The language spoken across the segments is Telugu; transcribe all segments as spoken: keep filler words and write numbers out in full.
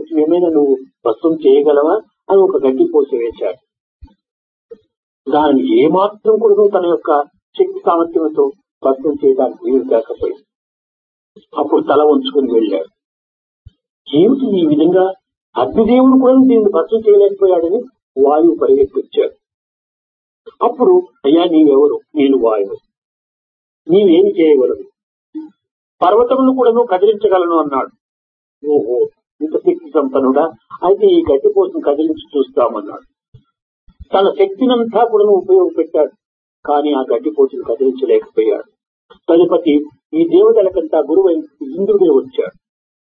కొంచెం ఏమైనా నువ్వు భస్మం చేయగలవా అని ఒక గడ్డి పోసి వేశాడు. దాన్ని ఏమాత్రం కూడా తన యొక్క శక్తి సామర్థ్యంతో భస్మం చేయడానికి వీలు కాకపోయింది. అప్పుడు తల వంచుకుని వెళ్ళాడు. ఏమిటి ఈ విధంగా అగ్నిదేవుడు కూడా దీన్ని భస్మం చేయలేకపోయాడని వాయువు పరిగెత్తి వచ్చాడు. అప్పుడు అయ్యా నీవెవరు? నేను వాయువు, నీవేమి చేయగలవు? పర్వతమును కూడాను కదిలించగలను అన్నాడు. ఓహో, ఇంత శక్తి సంపన్నుడా, అయితే ఈ గడ్డి కోసం కదిలించి చూస్తామన్నాడు. తన శక్తినంతా కూడా ఉపయోగపెట్టాడు, కానీ ఆ గడ్డి పోసును కదిలించలేకపోయాడు. తదుపతి ఈ దేవతలకంతా గురువైన ఇంద్రుడే వచ్చాడు.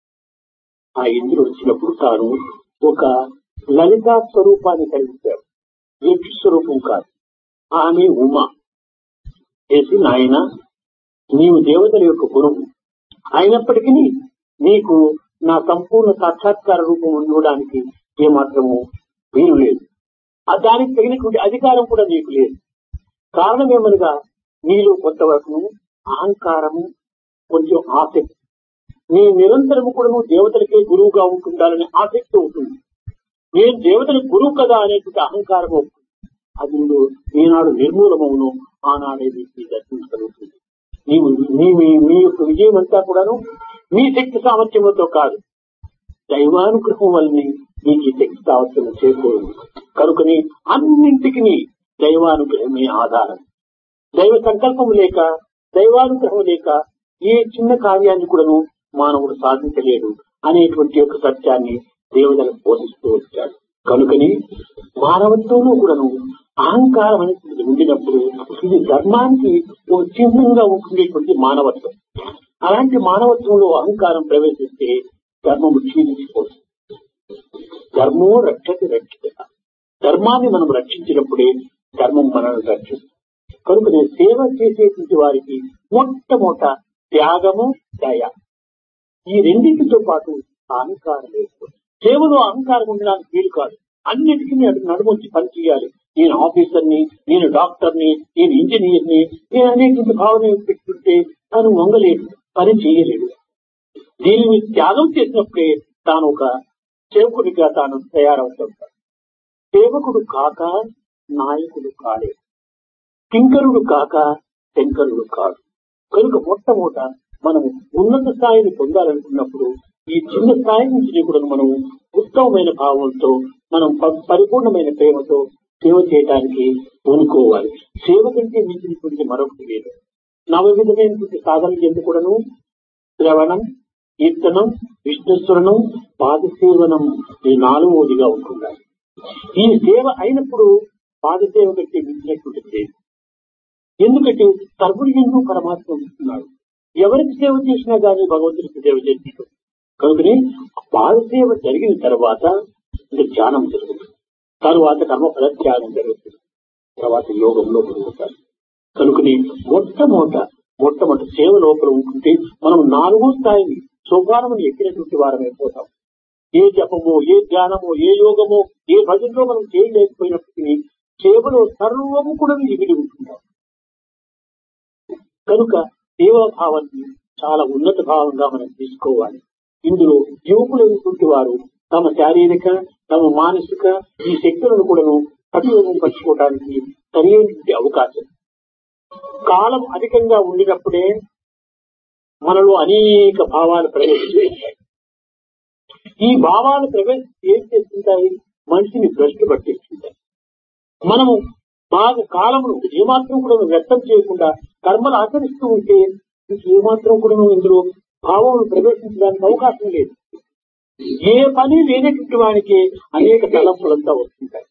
ఆ ఇంద్రుడు వచ్చినప్పుడు తాను ఒక లలితా స్వరూపాన్ని కలిగించాడు. యక్ష స్వరూపం కాదు, ఆమె ఉమా. చేసి నాయన, నీవు దేవతల యొక్క గురువు అయినప్పటికీ నీకు నా సంపూర్ణ సాక్షాత్కార రూపం ఉండడానికి ఏమాత్రము వీలు లేదు. దానికి తగినటువంటి అధికారం కూడా నీకు లేదు. కారణం ఏమనగా నీలో కొంతవరకు అహంకారము, కొంచెం ఆసక్తి. నీ నిరంతరము కూడా నువ్వు దేవతలకే గురువుగా ఉంటుండాలనే ఆసక్తి ఉంటుంది. నేను దేవతలకు గురువు కదా అనేటువంటి అహంకారం అవుతుంది. అది ఈనాడు నిర్మూలమవును, ఆనాడేది దర్శించగలుగుతుంది. నీవు మీ యొక్క విజయం అంతా కూడాను మీ శక్తి సామర్థ్యంతో కాదు, దైవానుగ్రహం వల్లనే నీకు ఈ శక్తి సామర్థ్యం చేకూరింది. కనుకని అన్నింటికి దైవానుగ్రహమే ఆధారం. దైవ సంకల్పం లేక, దైవానుగ్రహం లేక ఏ చిన్న కార్యాన్ని కూడాను మానవుడు సాధించలేడు అనేటువంటి యొక్క సత్యాన్ని దేవతలకు పోషిస్తూ వచ్చాడు. కనుకని మానవత్వంలో కూడాను అహంకారం అనేది ఉండినప్పుడు ఇది ధర్మానికి ఒక చిహ్నంగా ఉండేటువంటి మానవత్వం. అలాంటి మానవత్వంలో అహంకారం ప్రవేశిస్తే ధర్మము క్షీణించిపోతుంది. ధర్మో రక్షతి రక్షిత. ధర్మాన్ని మనం రక్షించినప్పుడే ధర్మం మనల్ని రక్షిస్తుంది. కనుక నేను సేవ చేసేటువంటి వారికి మొట్టమొదట త్యాగము, దయ, ఈ రెండింటితో పాటు అహంకారం వేసుకోండి. సేవలో అహంకారం ఉండడానికి వీలు కాదు. అన్నిటికీ అటు నడుమొచ్చి పని చేయాలి. నేను ఆఫీసర్ని, నేను డాక్టర్ని, నేను ఇంజనీర్ని, నేను అనేటువంటి భావన పెట్టుకుంటే తాను వంగలేడు, పని చేయలేడు. దీనిని త్యాగం చేసినప్పుడే తాను ఒక సేవకుడిగా తాను తయారవుతుంటాడు. సేవకుడు కాక నాయకుడు కాడే, కింకరుడు కాక శంకరుడు కాడు. కనుక మొట్టమొదట మనము ఉన్నత స్థాయిని పొందాలనుకున్నప్పుడు ఈ చిన్న స్థాయి నుంచి కూడా మనము ఉత్తమమైన భావంతో, మనం పరిపూర్ణమైన ప్రేమతో సేవ చేయడానికి పూనుకోవాలి. సేవ కంటే మించినటువంటి మరొకటి లేదు. నవ విధమైనటువంటి సాధనలు ఎందుకు కూడాను శ్రవణం, కీర్తనం, విష్ణుస్మరణం, పాదసేవనం, ఈ నాలుగోదిగా ఉంటుండాలి. ఈ సేవ అయినప్పుడు పాదసేవ కంటే మించినటువంటిది లేదు. ఎందుకంటే సర్వుడు ఎందుకు పరమాత్మ ఉంటున్నాడు. ఎవరికి సేవ చేసినా గానీ భగవంతుడికి సేవ చేసినట్టు. కనుకనే పాదసేవ జరిగిన తర్వాత ఇంకా ధ్యానం జరుగుతుంది, తరువాత కర్మఫల త్యాగం జరుగుతుంది, తర్వాత యోగంలో పొందుతారు. కనుకని మొట్టమొదట మొట్టమొదటి సేవ లోపల ఉంటుంటే మనం నాలుగో స్థాయిని సోపానముని ఎక్కినటువంటి వారమైపోతాం. ఏ జపమో, ఏ ధ్యానమో, ఏ యోగమో, ఏ భజనలో మనం చేయలేకపోయినప్పటికీ సేవలో సర్వము కూడా ఇమిడి ఉంటున్నాం. కనుక సేవాభావాన్ని చాలా ఉన్నత భావంగా మనం తీసుకోవాలి. ఇందులో యువకులైనటువంటి వారు తమ శారీరక, తమ మానసిక ఈ శక్తులను కూడాను సద్వినియోగం పరచుకోవడానికి సరైనటువంటి అవకాశం. కాలం అధికంగా ఉండినప్పుడే మనలో అనేక భావాలు ప్రవేశిస్తాయి. ఈ భావాలు ప్రవేశించి ఏం చేస్తుంటాయి? మనిషిని భ్రష్టు పట్టిస్తుంటాయి. మనము బాగా కాలమును ఏమాత్రం కూడా వ్యక్తం చేయకుండా కర్మలు ఆచరిస్తూ ఉంటే ఏమాత్రం కూడా ఇందులో భావములు ప్రవేశించడానికి అవకాశం లేదు. ఏ పని లేనటువంటి వానికి అనేక తలంపులంతా వస్తుంటాయి.